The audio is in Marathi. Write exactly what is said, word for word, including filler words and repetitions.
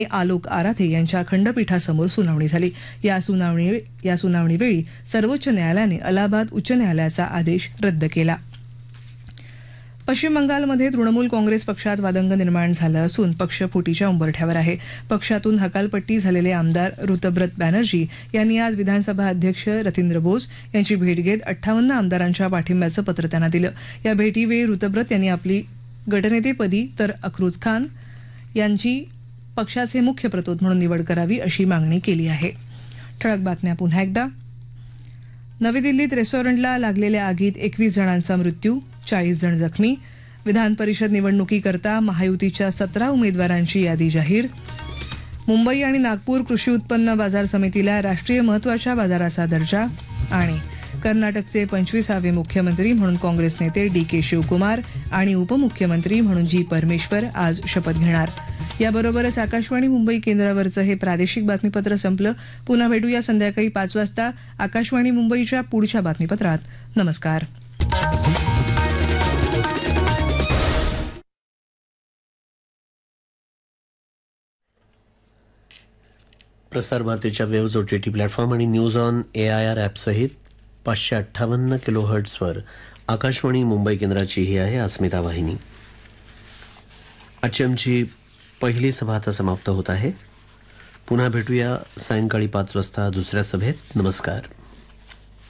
आलोक आराधे यांच्या खंडपीठासमोर सुनावणी झाली. या सुनावणी या सुनावणीवेळी सर्वोच्च न्यायालयाने अलाहाबाद उच्च न्यायालयाचा आदेश रद्द केला. पश्चिम बंगालमध्ये तृणमूल काँग्रेस पक्षात वादंग निर्माण झालं असून पक्ष फुटीच्या उंबरठ्यावर आहे. पक्षातून हकालपट्टी झालेले आमदार ऋतब्रत बॅनर्जी यांनी आज विधानसभा अध्यक्ष रथिंद्र बोस यांची भेट घेत अठ्ठावन्न आमदारांच्या पाठिंब्याचं पत्र त्यांना दिलं. या भेटीवेळी ऋतब्रत यांनी आपली गटनेतेपदी तर अफरोज खान यांची पक्षाचे मुख्य प्रतोद म्हणून निवड करावी अशी मागणी केली आहे. ठळक बातम्या पुन्हा एकदा. नवी दिल्लीत रेस्टॉरंटला लागलेल्या आगीत एकवीस जणांचा मृत्यू, चाळीस जण जखमी. विधान परिषद निवडणुकीकरता महायुतीच्या सतरा उमेदवारांची यादी जाहीर. मुंबई आणि नागपूर कृषी उत्पन्न बाजार समितीला राष्ट्रीय महत्त्वाच्या बाजाराचा दर्जा. आणि कर्नाटकचे पंचवीसावे मुख्यमंत्री म्हणून काँग्रेस नेते डी के शिवकुमार आणि उपमुख्यमंत्री म्हणून जी परमेश्वर आज शपथ घेणार. याबरोबरच आकाशवाणी मुंबई केंद्रावरचं हे प्रादेशिक बातमीपत्र संपलं. पुन्हा भेटूया संध्याकाळी पाच वाजता आकाशवाणी मुंबईच्या पुढच्या बातमीपत्रात. नमस्कार. प्रसार भारतीच्या waves O T T platform आणि news on A I R ॲपसहित पाचशे अठ्ठावन्न किलो हर्ट्सवर आकाशवाणी मुंबई केंद्राची ही आहे अस्मिता वाहिनी. आजची आमची पहिली सभा आता समाप्त होत आहे. पुन्हा भेटूया सायंकाळी पाच वाजता दुसऱ्या सभेत. नमस्कार.